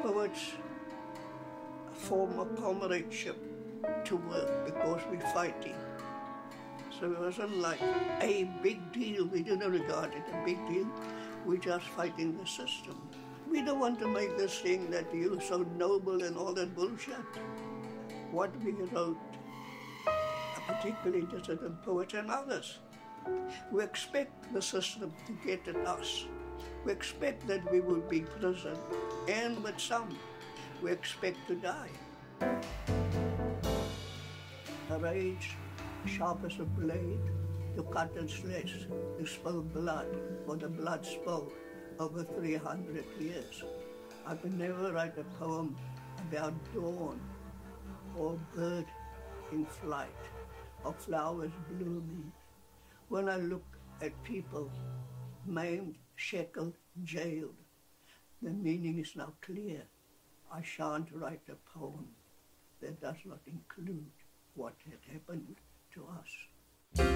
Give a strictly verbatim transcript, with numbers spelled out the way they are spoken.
Poets form a comradeship to work because we're fighting. So it wasn't like a big deal. We didn't regard it a big deal. We're just fighting the system. We don't want to make this thing that you're so noble and all that bullshit. What we wrote, particularly dissident poets and others, we expect the system to get at us. We expect that we will be prison, and with some, we expect to die. A rage sharp as a blade, to cut and slash, to spill blood, for the blood spilled over three hundred years. I could never write a poem about dawn, or bird in flight, or flowers blooming. When I look at people maimed, shackled, jailed, the meaning is now clear. I shan't write a poem that does not include what had happened to us.